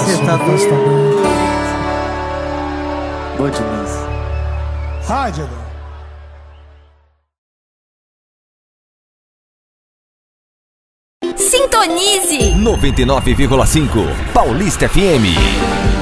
Você tá doido. Boa demais. Rádio. Sintonize 99,5 Paulista FM.